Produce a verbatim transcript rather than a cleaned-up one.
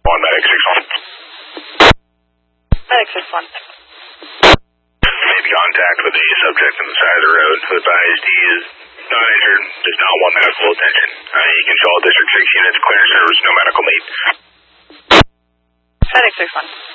One medic six one. Medic six one. Made contact with the subject on the side of the road. Advised he is not injured, does not want medical attention. Uh, you can call District six units, clear service, no medical need. Medic six one.